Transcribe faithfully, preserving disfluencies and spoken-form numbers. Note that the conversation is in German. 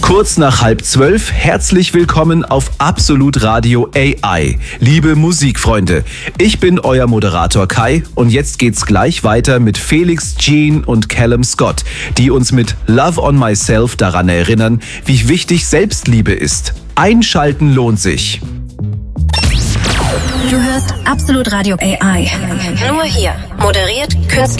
Kurz nach halb zwölf, herzlich willkommen auf Absolut Radio A I. Liebe Musikfreunde, ich bin euer Moderator Kai und jetzt geht's gleich weiter mit Felix Jean und Callum Scott, die uns mit Love on Myself daran erinnern, wie wichtig Selbstliebe ist. Einschalten lohnt sich. Du hörst Absolut Radio A I. Nur hier. Moderiert Künstler.